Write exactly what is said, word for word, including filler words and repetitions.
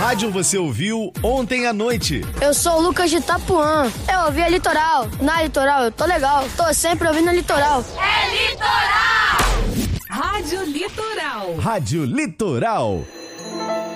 rádio você ouviu ontem à noite? Eu sou o Lucas de Itapuã. Eu ouvi a Litoral. Na Litoral eu tô legal. Tô sempre ouvindo a Litoral. É Litoral! Rádio Litoral. Rádio Litoral.